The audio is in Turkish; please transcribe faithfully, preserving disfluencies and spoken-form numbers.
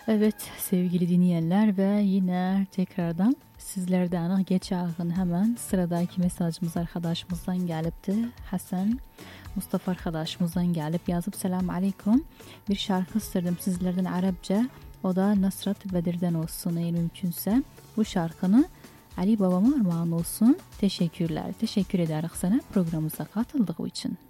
Evet sevgili dinleyenler ve yine tekrardan sizlerden geçen hemen sıradaki mesajımız arkadaşımızdan gelipti. Hasan Mustafa arkadaşımızdan gelip yazıp selam aleyküm. Bir şarkı istedim sizlerden Arapça. O da Nusret Bedir'den olsun eğer mümkünse. Bu şarkını Ali babama armağan olsun. Teşekkürler. Teşekkür ederiz sana programımıza katıldığı için.